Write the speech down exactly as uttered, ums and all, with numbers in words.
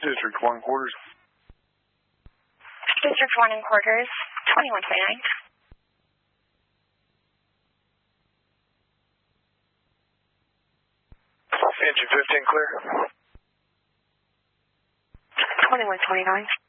District one quarters. District one and quarters, twenty-one twenty-nine. Engine fifteen clear. twenty-one twenty-nine.